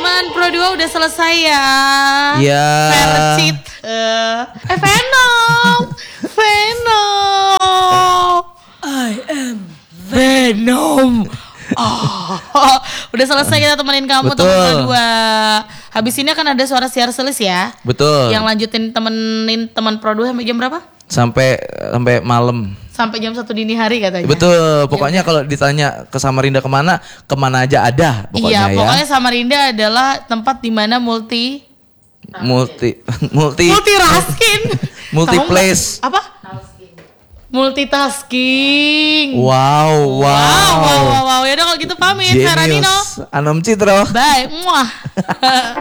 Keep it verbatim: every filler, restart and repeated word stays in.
teman Pro dua udah selesai ya. Iya. Percit. Uh, eh Venom. Venom. I am Venom. Oh, udah selesai kita temenin kamu teman Pro dua. Habis ini akan ada suara siar selis ya. Betul. Yang lanjutin temenin teman Pro dua sampai jam berapa? Sampai sampai malam. Sampai jam satu dini hari katanya. Betul, pokoknya ya, kalau ditanya ke Samarinda kemana, kemana aja ada pokoknya. Iya, ya. pokoknya Samarinda adalah tempat di mana multi multi multi multi raskin, multi place. Apa? Multitasking. Wow, wow. Wow, wow, wow, wow. Ya udah kalau gitu pamit, Feranino. Anom Citro. Bye. Muah.